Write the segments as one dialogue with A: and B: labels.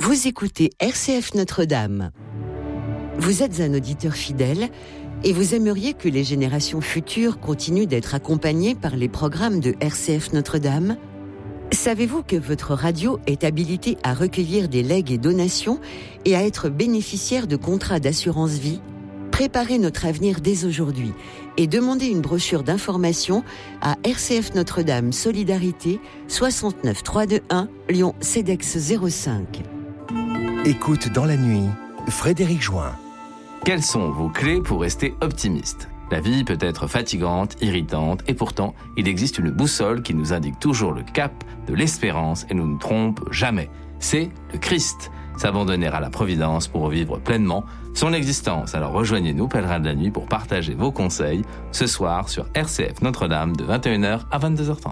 A: Vous écoutez RCF Notre-Dame. Vous êtes un auditeur fidèle et vous aimeriez que les générations futures continuent d'être accompagnées par les programmes de RCF Notre-Dame ? Savez-vous que votre radio est habilitée à recueillir des legs et donations et à être bénéficiaire de contrats d'assurance vie ? Préparez notre avenir dès aujourd'hui et demandez une brochure d'information à RCF Notre-Dame Solidarité 69 321 Lyon CEDEX 05.
B: Écoute dans la nuit, Frédéric Join.
C: Quelles sont vos clés pour rester optimiste ? La vie peut être fatigante, irritante, et pourtant, il existe une boussole qui nous indique toujours le cap de l'espérance et ne nous trompe jamais. C'est le Christ. S'abandonner à la Providence pour vivre pleinement son existence. Alors rejoignez-nous, pèlerins de la nuit, pour partager vos conseils ce soir sur RCF Notre-Dame de 21h à 22h30.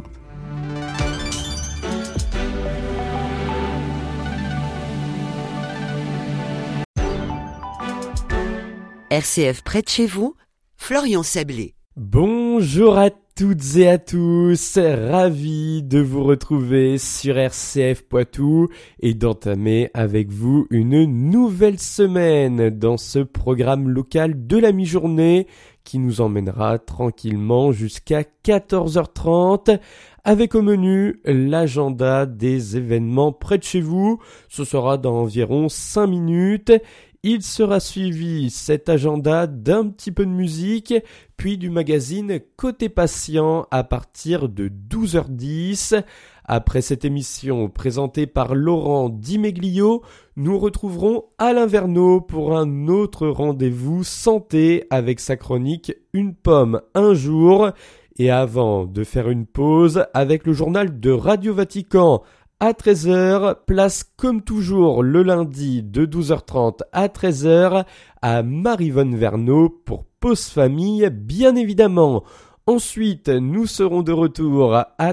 A: RCF près de chez vous, Florian Sablé.
D: Bonjour à toutes et à tous, ravi de vous retrouver sur RCF Poitou et d'entamer avec vous une nouvelle semaine dans ce programme local de la mi-journée qui nous emmènera tranquillement jusqu'à 14h30 avec au menu l'agenda des événements près de chez vous. Ce sera dans environ 5 minutes. Il sera suivi, cet agenda, d'un petit peu de musique, puis du magazine Côté Patient à partir de 12h10. Après cette émission présentée par Laurent Dimeglio, nous retrouverons Alain Verneau pour un autre rendez-vous santé avec sa chronique Une pomme un jour. Et avant de faire une pause avec le journal de Radio Vatican, à 13h, place comme toujours le lundi de 12h30 à 13h à Marie-Vonne Verneau pour Pause Famille, bien évidemment. Ensuite, nous serons de retour à